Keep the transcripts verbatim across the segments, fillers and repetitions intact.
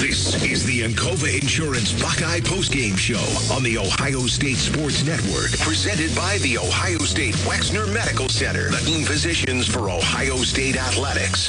This is the Encova Insurance Buckeye Postgame Show on the Ohio State Sports Network, presented by the Ohio State Wexner Medical Center, the team physicians for Ohio State athletics.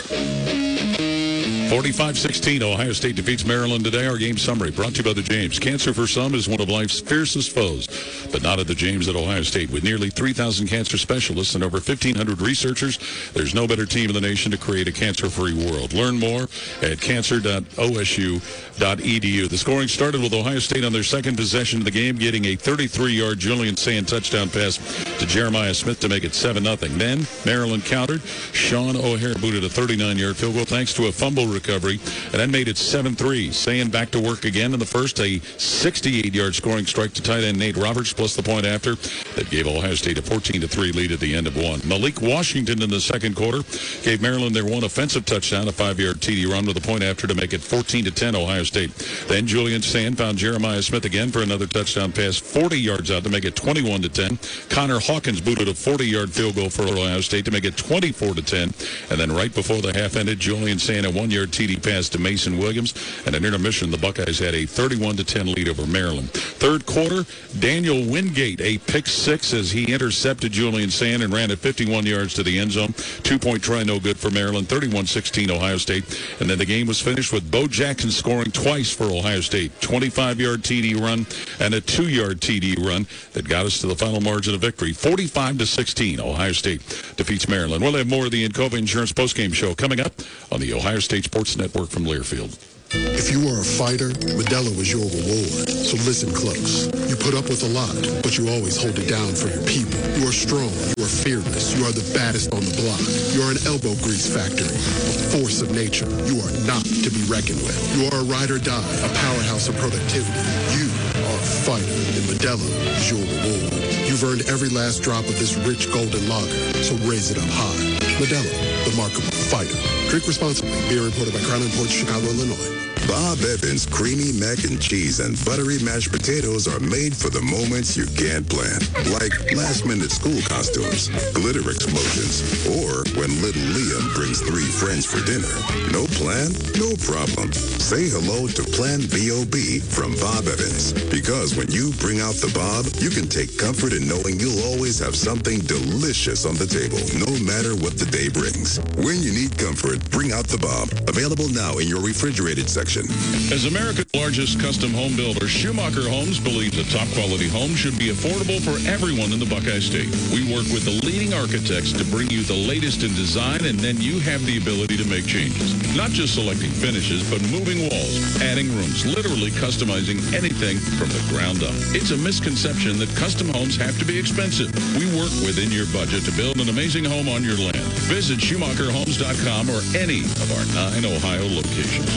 forty-five sixteen, Ohio State defeats Maryland today. Our game summary brought to you by the James. Cancer for some is one of life's fiercest foes, but not at the James at Ohio State. With nearly three thousand cancer specialists and over fifteen hundred researchers, there's no better team in the nation to create a cancer-free world. Learn more at cancer dot o s u dot e d u. The scoring started with Ohio State on their second possession of the game, getting a thirty-three-yard Julian Sand touchdown pass to Jeremiah Smith to make it seven nothing. Then Maryland countered. Sean O'Hare booted a thirty-nine-yard field goal thanks to a fumble recovery, and that made it seven three. Sand back to work again in the first, a sixty-eight-yard scoring strike to tight end Nate Roberts, plus the point after. That gave Ohio State a fourteen to three lead at the end of one. Malik Washington in the second quarter gave Maryland their one offensive touchdown, a five-yard T D run with a point after to make it fourteen to ten Ohio State. Then Julian Sand found Jeremiah Smith again for another touchdown pass, forty yards out to make it twenty-one to ten. Connor Hawkins booted a forty-yard field goal for Ohio State to make it twenty-four to ten. And then right before the half ended, Julian Sand a one-yard T D pass to Mason Williams, and an intermission. The Buckeyes had a thirty-one to ten lead over Maryland. Third quarter, Daniel Wingate a pick six as he intercepted Julian Sand and ran it fifty-one yards to the end zone. Two-point try, no good for Maryland. thirty-one sixteen Ohio State. And then the game was finished with Bo Jackson scoring twice for Ohio State. twenty-five-yard T D run and a two-yard T D run that got us to the final margin of victory. forty-five to sixteen, Ohio State defeats Maryland. We'll have more of the Encova Insurance postgame show coming up on the Ohio State Sports Network from Learfield. If you are a fighter, Modelo is your reward. So listen close. You put up with a lot, but you always hold it down for your people. You are strong. You are fearless. You are the baddest on the block. You are an elbow grease factory, a force of nature. You are not to be reckoned with. You are a ride or die, a powerhouse of productivity. You are a fighter, and Modelo is your reward. You've earned every last drop of this rich golden lager, so raise it up high. Modelo, the mark of a fighter. Drink responsibly. Beer imported by Crown Imports, Chicago, Illinois. Bob Evans creamy mac and cheese and buttery mashed potatoes are made for the moments you can't plan. Like last-minute school costumes, glitter explosions, or when little Liam brings three friends for dinner. No plan? No problem. Say hello to Plan B O B from Bob Evans. Because when you bring out the Bob, you can take comfort in knowing you'll always have something delicious on the table, no matter what the day brings. When you need comfort, bring out the Bob. Available now in your refrigerated section. As America's largest custom home builder, Schumacher Homes believes a top-quality home should be affordable for everyone in the Buckeye State. We work with the leading architects to bring you the latest in design, and then you have the ability to make changes. Not just selecting finishes, but moving walls, adding rooms, literally customizing anything from the ground up. It's a misconception that custom homes have to be expensive. We work within your budget to build an amazing home on your land. Visit Schumacher Homes dot com or any of our nine Ohio locations.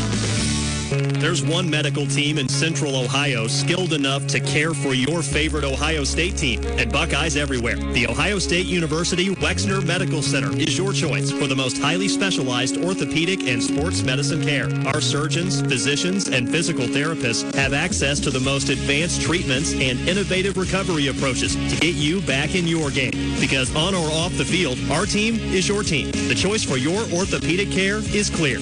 There's one medical team in Central Ohio skilled enough to care for your favorite Ohio State team, and Buckeyes everywhere. The Ohio State University Wexner Medical Center is your choice for the most highly specialized orthopedic and sports medicine care. Our surgeons, physicians, and physical therapists have access to the most advanced treatments and innovative recovery approaches to get you back in your game. Because on or off the field, our team is your team. The choice for your orthopedic care is clear.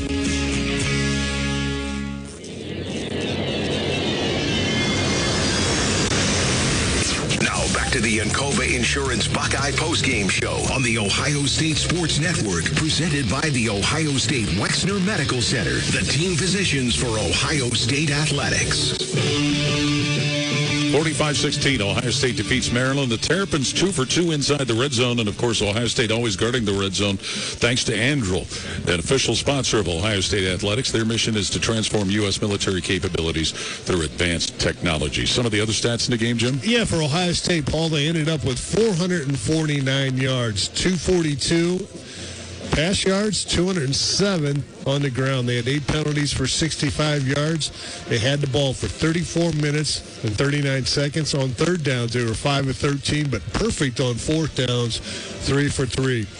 To the Encova Insurance Buckeye postgame show on the Ohio State Sports Network, presented by the Ohio State Wexner Medical Center, the team physicians for Ohio State athletics. forty-five sixteen, Ohio State defeats Maryland. The Terrapins two for two inside the red zone, and of course Ohio State always guarding the red zone thanks to Anduril, an official sponsor of Ohio State athletics. Their mission is to transform U S military capabilities through advanced technology. Some of the other stats in the game, Jim? Yeah, for Ohio State, Paul, they ended up with four hundred forty-nine yards, two forty-two pass yards, two hundred seven on the ground. They had eight penalties for sixty-five yards. They had the ball for thirty-four minutes and thirty-nine seconds. On third downs, they were five of thirteen, but perfect on fourth downs, three for three.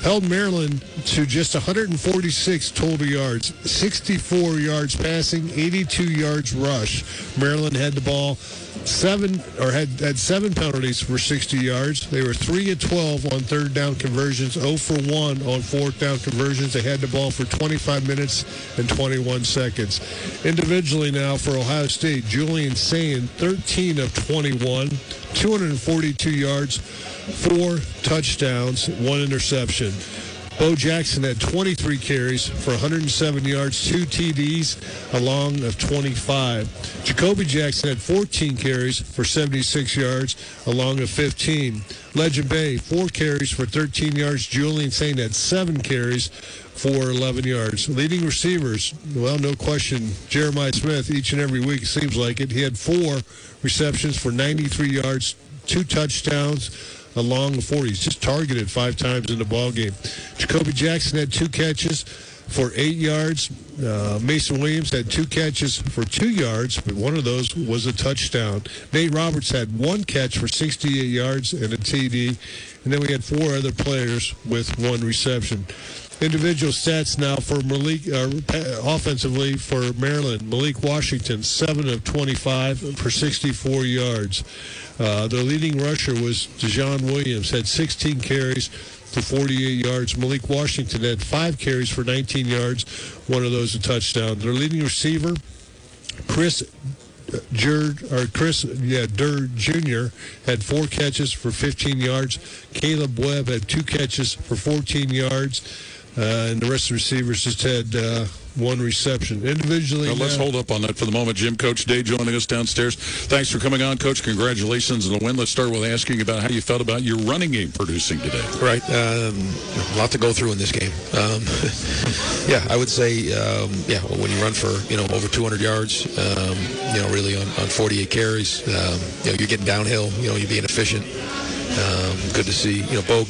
held Maryland to just one hundred forty-six total yards, sixty-four yards passing, eighty-two yards rush. Maryland had the ball seven or had, had seven penalties for sixty yards. They were three of twelve on third down conversions, zero for one on fourth down conversions. They had the ball for twenty-five minutes and twenty-one seconds. Individually now for Ohio State, Julian Sayin, thirteen of twenty-one, two hundred forty-two yards, four touchdowns, one interception. Bo Jackson had twenty-three carries for one hundred seven yards, two T Ds, a long of twenty-five. Jacoby Jackson had fourteen carries for seventy-six yards, a long of fifteen. Legend Bay, four carries for thirteen yards. Julian Sayin had seven carries for eleven yards. Leading receivers, well, no question, Jeremiah Smith, each and every week, it seems like it. He had four receptions for ninety-three yards, two touchdowns, a long of forty. He's just targeted five times in the ball game. Jacoby Jackson had two catches for eight yards. Uh, Mason Williams had two catches for two yards, but one of those was a touchdown. Nate Roberts had one catch for sixty-eight yards and a T D. And then we had four other players with one reception. Individual stats now for Malik, uh, offensively for Maryland. Malik Washington, seven of twenty-five for sixty-four yards. Uh, their leading rusher was Dejon Williams, had sixteen carries for forty-eight yards. Malik Washington had five carries for nineteen yards, one of those a touchdown. Their leading receiver, Chris Jerd, or Chris yeah, Durr Junior had four catches for fifteen yards. Caleb Webb had two catches for fourteen yards. Uh, and the rest of the receivers just had uh, one reception. Individually, now, let's now, hold up on that for the moment. Jim, Coach Day joining us downstairs. Thanks for coming on, Coach. Congratulations on the win. Let's start with asking about how you felt about your running game producing today. Right. Um, a lot to go through in this game. Um, yeah, I would say, um, yeah, when you run for, you know, over two hundred yards, um, you know, really on, on forty-eight carries, um, you know, you're getting downhill, you know, you're being efficient. Um, good to see, you know, Bo